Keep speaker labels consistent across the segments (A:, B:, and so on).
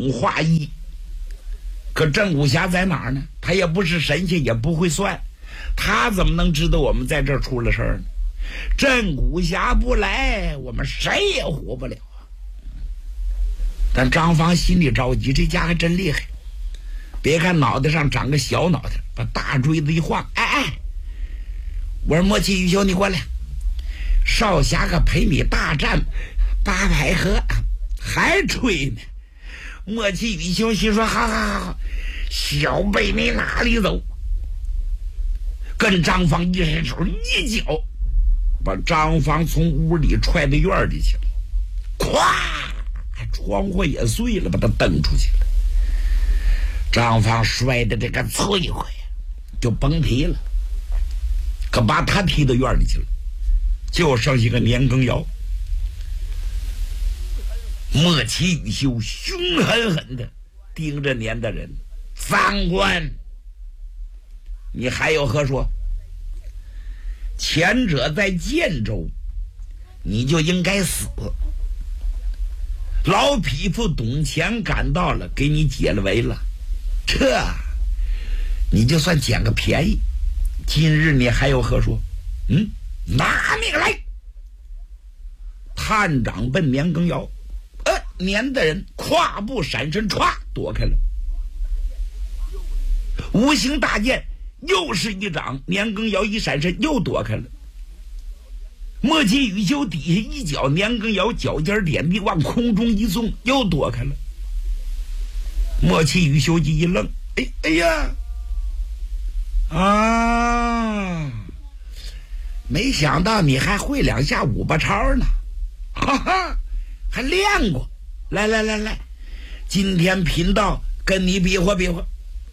A: 懂画艺。可郑武侠在哪儿呢？他也不是神仙，也不会算，他怎么能知道我们在这儿出了事儿呢？郑武侠不来，我们谁也活不了啊！但张芳心里着急，这家还真厉害。别看脑袋上长个小脑袋，把大锥子一晃，哎，我说莫七玉修，你过来，少侠可陪你大战八百合，还吹呢。莫七玉修心说，好，小辈你哪里走？跟张芳一伸手，一脚把张芳从屋里踹到院里去了，咵，窗户也碎了，把他蹬出去了。张芳摔的这个脆快，就崩皮了，可把他踢到院里去了，就剩下个年羹尧。莫七雨修凶狠狠的盯着年大人，赃官，你还有何说？前者在建州，你就应该死。老匹夫董乾赶到了，给你解了围了，这你就算捡个便宜。今日你还有何说？拿命来！探长奔年羹尧，年的人跨步闪身，歘躲开了。无形大剑又是一掌，年羹尧一闪身又躲开了。莫七雨修底下一脚，年羹尧脚尖点地往空中一纵，又躲开了。莫七雨修一愣，哎呀，没想到你还会两下五八超呢，哈哈，还练过。来，今天贫道跟你比划比划。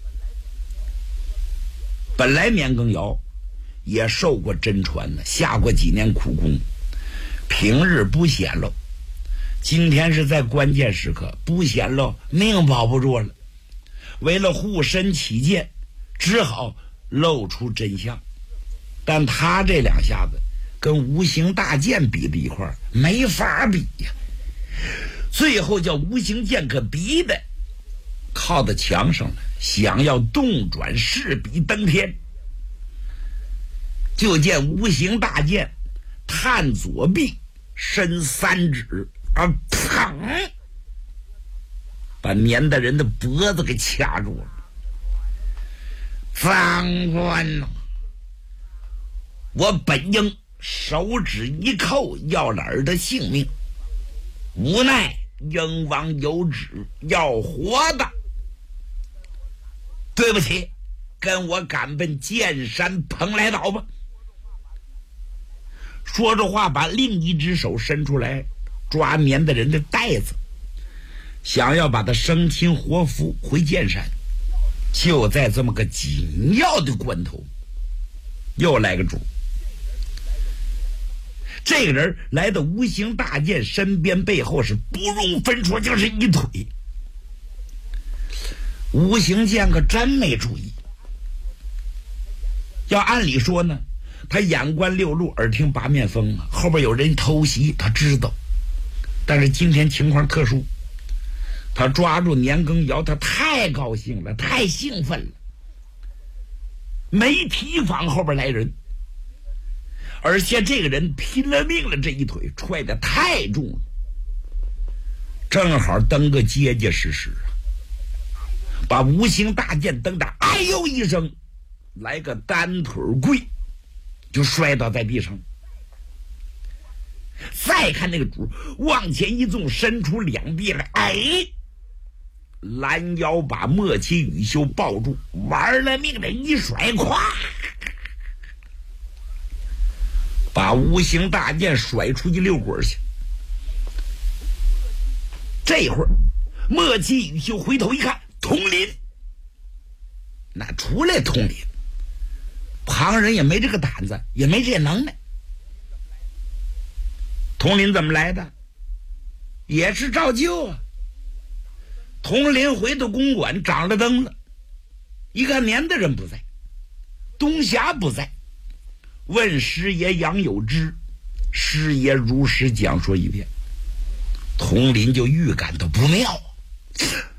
A: 本来年羹尧也受过真传呢，下过几年苦功，平日不显露，今天是在关键时刻不显露，命保不住了。为了护身起见，只好露出真相。但他这两下子跟无形大剑比在一块儿，没法比呀。最后叫无形剑可逼的靠在墙上了，想要动转势比登天。就见无形大剑探左臂，伸3指，砰，把年大人的脖子给掐住了。赃官呐！我本应手指一扣要了儿的性命，无奈鹰王有旨要活的，对不起，跟我赶奔剑山蓬莱岛吧。说着话，把另一只手伸出来抓年的人的带子，想要把他生擒活俘回剑山。就在这么个紧要的关头，又来个主。这个人来到无形大剑身边，背后是不容分说，就是一腿。无形剑可真没注意，要按理说呢，他眼观六路，耳听八面风啊，后边有人偷袭他知道。但是今天情况特殊，他抓住年羹尧，他太高兴了，太兴奋了，没提防后边来人。而且这个人拼了命了，这一腿踹得太重了，正好蹬个结结实实啊，把无形大剑蹬得哎呦一声，来个单腿跪，就摔倒在地上。再看那个主往前一纵，伸出两臂来，拦腰把莫七雨修抱住，玩了命的一甩，咵，把无形大剑甩出去6滚去。这会儿莫七雨修回头一看，佟林，那出来佟林，旁人也没这个胆子，也没这能耐。佟林怎么来的？也是照旧啊。佟林回到公馆，长了灯了，一看年的人不在，东霞不在，问师爷杨有之，师爷如实讲说一遍。佟林就预感到不妙，